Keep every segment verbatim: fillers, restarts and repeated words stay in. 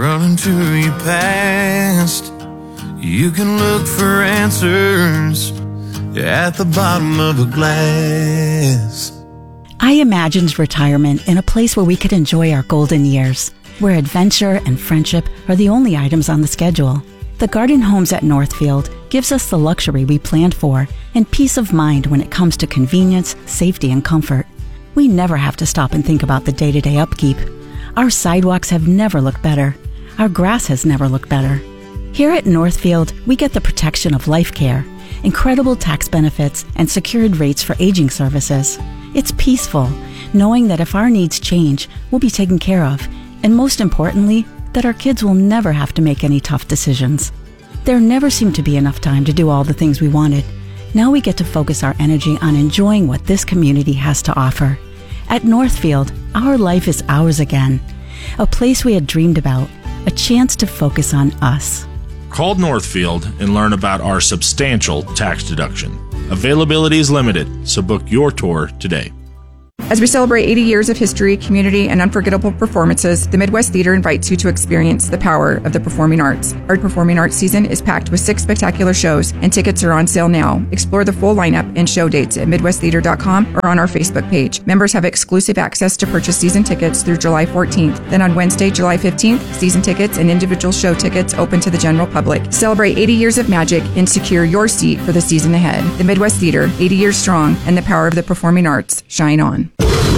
running to your past. You can look for answers at the bottom of a glass. I imagined retirement in a place where we could enjoy our golden years, where adventure and friendship are the only items on the schedule. The Garden Homes at Northfield gives us the luxury we planned for and peace of mind when it comes to convenience, safety, and comfort. We never have to stop and think about the day-to-day upkeep. Our sidewalks have never looked better. Our grass has never looked better. Here at Northfield, we get the protection of life care, incredible tax benefits, and secured rates for aging services. It's peaceful, knowing that if our needs change, we'll be taken care of, and most importantly, that our kids will never have to make any tough decisions. There never seemed to be enough time to do all the things we wanted. Now we get to focus our energy on enjoying what this community has to offer. At Northfield, our life is ours again. A place we had dreamed about, a chance to focus on us. Call Northfield and learn about our substantial tax deduction. Availability is limited, so book your tour today. As we celebrate eighty years of history, community, and unforgettable performances, the Midwest Theater invites you to experience the power of the performing arts. Our performing arts season is packed with six spectacular shows, and tickets are on sale now. Explore the full lineup and show dates at midwest theater dot com or on our Facebook page. Members have exclusive access to purchase season tickets through July fourteenth. Then on Wednesday, July fifteenth, season tickets and individual show tickets open to the general public. Celebrate eighty years of magic and secure your seat for the season ahead. The Midwest Theater, eighty years strong, and the power of the performing arts. Shine on.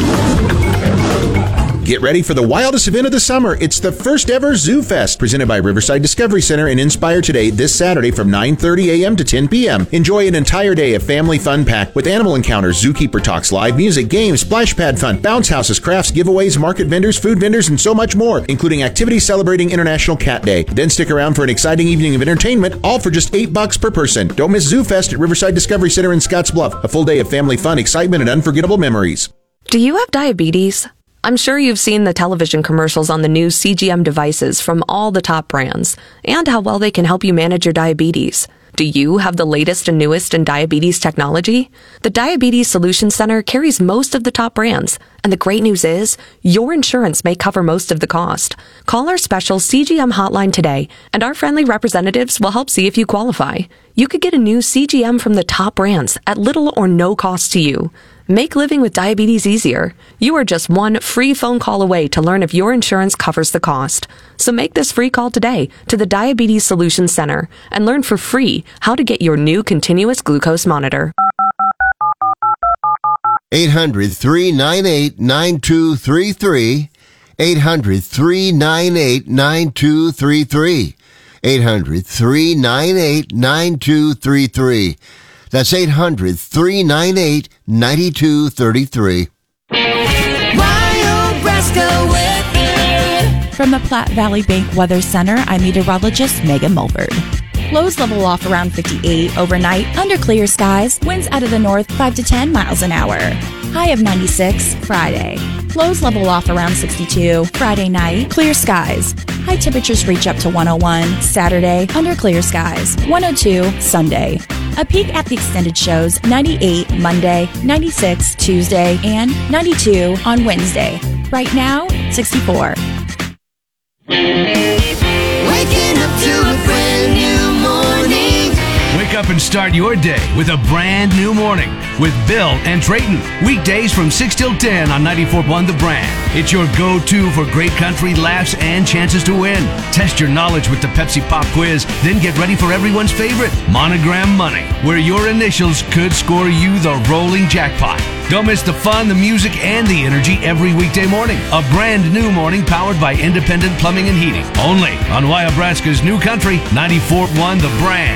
Get ready for the wildest event of the summer. It's the first ever Zoo Fest, presented by Riverside Discovery Center and Inspire Today this Saturday from nine thirty a.m. to ten p.m. Enjoy an entire day of family fun packed with animal encounters, zookeeper talks, live music, games, splash pad fun, bounce houses, crafts, giveaways, market vendors, food vendors, and so much more, including activities celebrating International Cat Day. Then stick around for an exciting evening of entertainment, all for just eight bucks per person. Don't miss Zoo Fest at Riverside Discovery Center in Scottsbluff. A full day of family fun, excitement, and unforgettable memories. Do you have diabetes? I'm sure you've seen the television commercials on the new C G M devices from all the top brands and how well they can help you manage your diabetes. Do you have the latest and newest in diabetes technology? The Diabetes Solutions Center carries most of the top brands, and the great news is your insurance may cover most of the cost. Call our special C G M hotline today, and our friendly representatives will help see if you qualify. You could get a new C G M from the top brands at little or no cost to you. Make living with diabetes easier. You are just one free phone call away to learn if your insurance covers the cost. So make this free call today to the Diabetes Solutions Center and learn for free how to get your new continuous glucose monitor. eight hundred, three nine eight, nine two three three. eight hundred, three nine eight, nine two three three. eight hundred, three nine eight, nine two three three. That's eight hundred, three nine eight, nine two three three. From the Platte Valley Bank Weather Center, I'm meteorologist Megan Mulford. Lows level off around fifty-eight overnight under clear skies. Winds out of the north five to ten miles an hour. High of ninety-six Friday. Lows level off around sixty-two Friday night. Clear skies. High temperatures reach up to one oh one Saturday under clear skies. one oh two Sunday. A peek at the extended shows, ninety-eight Monday, ninety-six Tuesday, and ninety-two on Wednesday. Right now, sixty-four. Waking up to a brand new morning. Wake up and start your day with a brand new morning with Bill and Trayton. Weekdays from six till ten on ninety-four point one The Brand. It's your go-to for great country laughs and chances to win. Test your knowledge with the Pepsi Pop Quiz, then get ready for everyone's favorite, Monogram Money, where your initials could score you the rolling jackpot. Don't miss the fun, the music, and the energy every weekday morning. A brand new morning powered by Independent Plumbing and Heating. Only on Wyobraska's New Country, ninety-four point one The Brand.